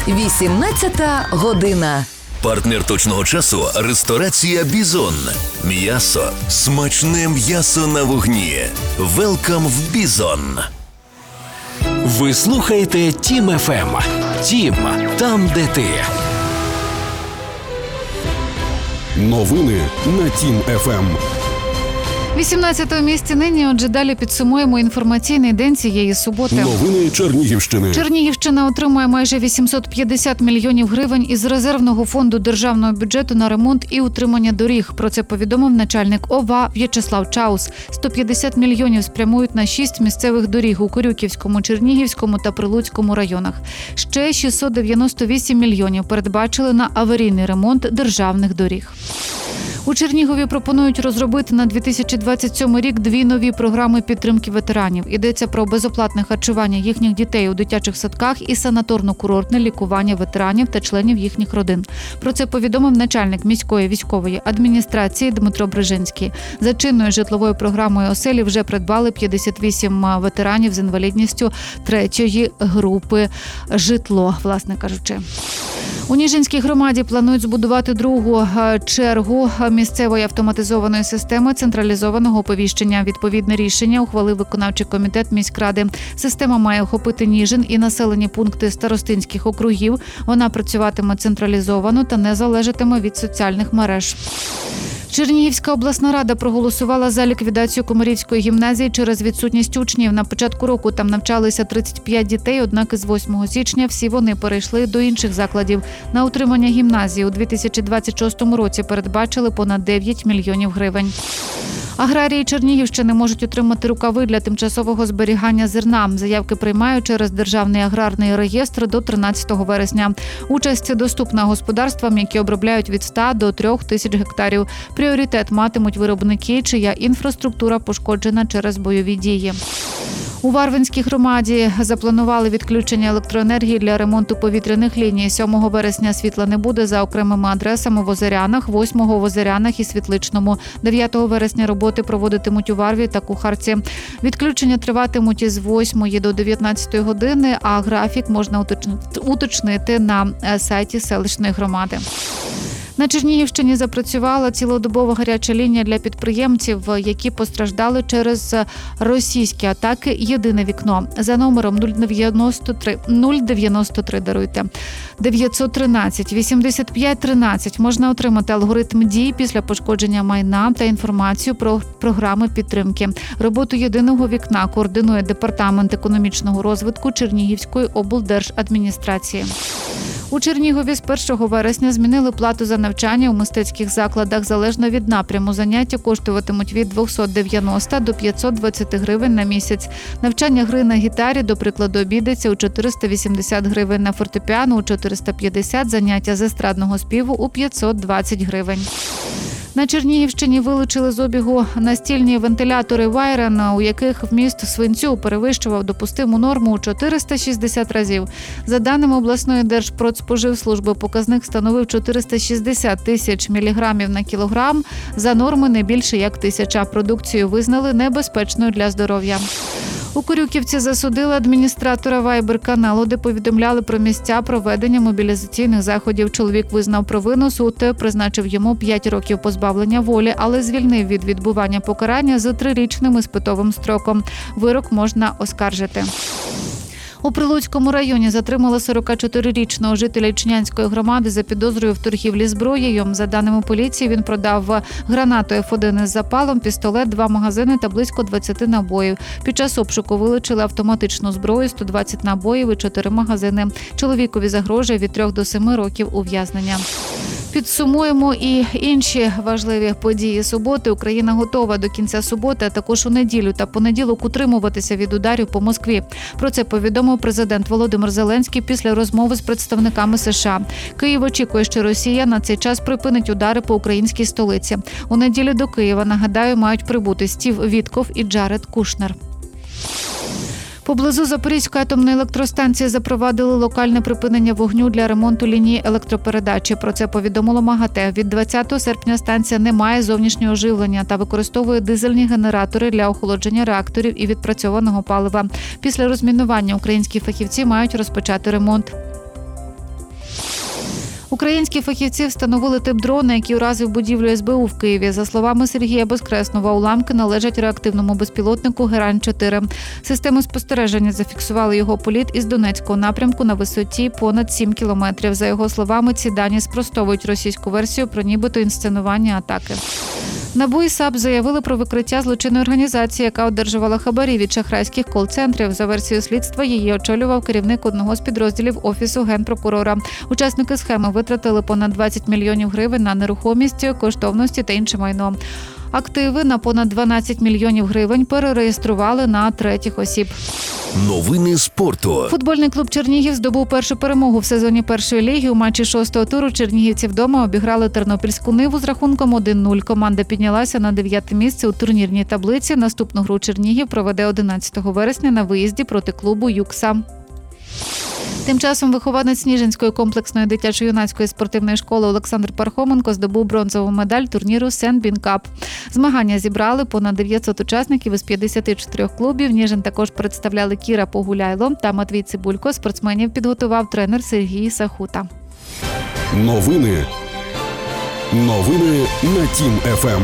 18 година. Партнер точного часу – ресторація «Бізон». М'ясо. Смачне м'ясо на вогні. Велкам в «Бізон». Ви слухаєте Тім ФМ. Тім – там, де ти. Новини на Тім ФМ. 18-те місці нині, отже, далі підсумуємо інформаційний день цієї суботи. Новини Чернігівщини. Чернігівщина отримує майже 850 мільйонів гривень із резервного фонду державного бюджету на ремонт і утримання доріг. Про це повідомив начальник ОВА В'ячеслав Чаус. 150 мільйонів спрямують на 6 місцевих доріг у Корюківському, Чернігівському та Прилуцькому районах. Ще 698 мільйонів передбачили на аварійний ремонт державних доріг. У Чернігові пропонують розробити на 2027 рік 2 нові програми підтримки ветеранів. Йдеться про безоплатне харчування їхніх дітей у дитячих садках і санаторно-курортне лікування ветеранів та членів їхніх родин. Про це повідомив начальник міської військової адміністрації Дмитро Брижинський. За чинною житловою програмою оселі вже придбали 58 ветеранів з інвалідністю 3-ї групи житло, власне кажучи. У Ніжинській громаді планують збудувати другу чергу місцевої автоматизованої системи централізованого оповіщення. Відповідне рішення ухвалив виконавчий комітет міськради. Система має охопити Ніжин і населені пункти старостинських округів. Вона працюватиме централізовано та не залежатиме від соціальних мереж. Чернігівська обласна рада проголосувала за ліквідацію Комарівської гімназії через відсутність учнів. На початку року там навчалися 35 дітей, однак із 8 січня всі вони перейшли до інших закладів. На утримання гімназії у 2026 році передбачили понад 9 мільйонів гривень. Аграрії Чернігівщини можуть отримати рукави для тимчасового зберігання зерна. Заявки приймають через Державний аграрний реєстр до 13 вересня. Участь доступна господарствам, які обробляють від 100 до 3 тисяч гектарів. Пріоритет матимуть виробники, чия інфраструктура пошкоджена через бойові дії. У Варвинській громаді запланували відключення електроенергії для ремонту повітряних ліній. 7 вересня світла не буде за окремими адресами в Озерянах, 8-го в Озерянах і Світличному. 9 вересня роботи проводитимуть у Варві та Кухарці. Відключення триватимуть із 8 до 19 години, а графік можна уточнити на сайті селищної громади. На Чернігівщині запрацювала цілодобова гаряча лінія для підприємців, які постраждали через російські атаки «Єдине вікно». За номером 093 913 85 13 можна отримати алгоритм дій після пошкодження майна та інформацію про програми підтримки. Роботу «Єдиного вікна» координує Департамент економічного розвитку Чернігівської облдержадміністрації. У Чернігові з 1 вересня змінили плату за навчання у мистецьких закладах. Залежно від напряму заняття коштуватимуть від 290 до 520 гривень на місяць. Навчання гри на гітарі, до прикладу, обійдеться у 480 гривень, на фортепіано у 450, заняття з естрадного співу у 520 гривень. На Чернігівщині вилучили з обігу настільні вентилятори Вайрен, у яких вміст свинцю перевищував допустиму норму у 460 разів. За даними обласної Держпродспоживслужби, показник становив 460 тисяч міліграмів на кілограм. За норми не більше як 1000. Продукцію визнали небезпечною для здоров'я. У Корюківці засудили адміністратора Вайбер-каналу, де повідомляли про місця проведення мобілізаційних заходів. Чоловік визнав провину, суд призначив йому 5 років позбавлення волі, але звільнив від відбування покарання з 3-річним іспитовим строком. Вирок можна оскаржити. У Прилуцькому районі затримали 44-річного жителя Ічнянської громади за підозрою в торгівлі зброєю. За даними поліції, він продав гранату F1 із запалом, пістолет, 2 магазини та близько 20 набоїв. Під час обшуку вилучили автоматичну зброю, 120 набоїв і 4 магазини. Чоловікові загрожує від 3 до 7 років ув'язнення. Підсумуємо і інші важливі події суботи. Україна готова до кінця суботи, а також у неділю та понеділок утримуватися від ударів по Москві. Про це повідомив президент Володимир Зеленський після розмови з представниками США. Київ очікує, що Росія на цей час припинить удари по українській столиці. У неділю до Києва, нагадаю, мають прибути Стів Вітков і Джаред Кушнер. Поблизу Запорізької атомної електростанції запровадили локальне припинення вогню для ремонту лінії електропередачі. Про це повідомило МАГАТЕ. Від 20 серпня станція не має зовнішнього живлення та використовує дизельні генератори для охолодження реакторів і відпрацьованого палива. Після розмінування українські фахівці мають розпочати ремонт. Українські фахівці встановили тип дрона, який уразив будівлю СБУ в Києві. За словами Сергія Безкреснова, уламки належать реактивному безпілотнику «Герань-4». Системи спостереження зафіксували його політ із Донецького напрямку на висоті понад 7 кілометрів. За його словами, ці дані спростовують російську версію про нібито інсценування атаки. НАБУ і САП заявили про викриття злочинної організації, яка одержувала хабарі від шахрайських кол-центрів. За версією слідства, її очолював керівник одного з підрозділів Офісу Генпрокурора. Учасники схеми витратили понад 20 мільйонів гривень на нерухомість, коштовності та інше майно. Активи на понад 12 мільйонів гривень перереєстрували на третіх осіб. Новини спорту. Футбольний клуб «Чернігів» здобув першу перемогу в сезоні першої ліги. У матчі 6-го туру чернігівці вдома обіграли Тернопільську «Ниву» з рахунком 1-0. Команда піднялася на 9-те місце у турнірній таблиці. Наступну гру Чернігів проведе 11 вересня на виїзді проти клубу «Юкса». Тим часом вихованець Сніжинської комплексної дитячо-юнацької спортивної школи Олександр Пархоменко здобув бронзову медаль турніру «Сен-Бін Кап». Змагання зібрали понад 900 учасників із 54 клубів. Ніжин також представляли Кіра Погуляйло та Матвій Цибулько. Спортсменів підготував тренер Сергій Сахута. Новини на Тім ФМ.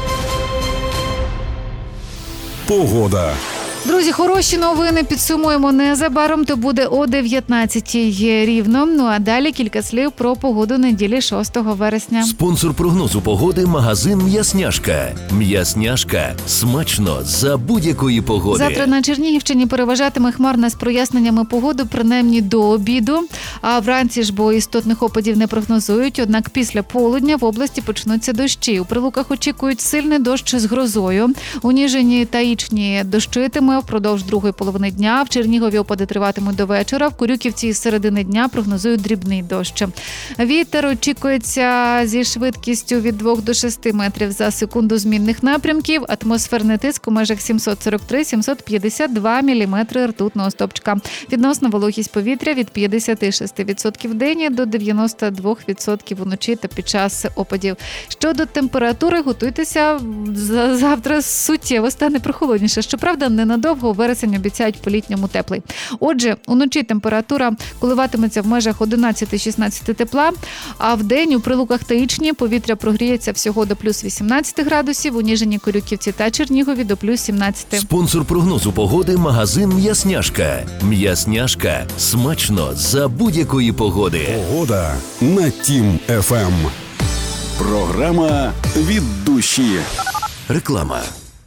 Погода. Друзі, хороші новини підсумуємо незабаром, то буде о 19-й рівно. Ну а далі кілька слів про погоду неділі 6 вересня. Спонсор прогнозу погоди – магазин «М'ясняшка». «М'ясняшка» – смачно за будь-якої погоди. Завтра на Чернігівщині переважатиме хмарна з проясненнями погоди, принаймні до обіду. А вранці ж, бо істотних опадів не прогнозують, однак після полудня в області почнуться дощі. У Прилуках очікують сильний дощ з грозою. У Ніжині та Ічні дощитиме впродовж другої половини дня. В Чернігові опади триватимуть до вечора. В Корюківці із середини дня прогнозують дрібний дощ. Вітер очікується зі швидкістю від 2 до 6 метрів за секунду змінних напрямків. Атмосферний тиск у межах 743-752 міліметри ртутного стовпчика. Відносна вологість повітря від 56% в день до 92% вночі та під час опадів. Щодо температури, готуйтеся, завтра суттєво стане прохолодніше. Щоправда, ненадовго вересень обіцяють по-літньому теплий. Отже, уночі температура коливатиметься в межах 11-16 тепла, а в день у Прилуках та Ічні повітря прогріється всього до плюс 18 градусів, у Ніжині, Корюківці та Чернігові до плюс 17. Спонсор прогнозу погоди – магазин «М'ясняшка». «М'ясняшка» – смачно за будь-якої погоди. Погода на Тім ФМ. Програма «Від душі». Реклама.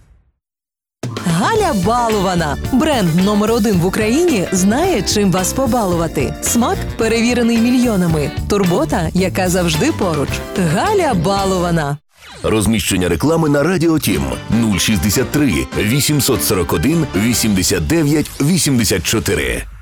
Галя Балована. Бренд номер 1 в Україні знає, чим вас побалувати. Смак, перевірений мільйонами. Турбота, яка завжди поруч. Галя Балована. Розміщення реклами на Радіо Тім 063 841 89 84.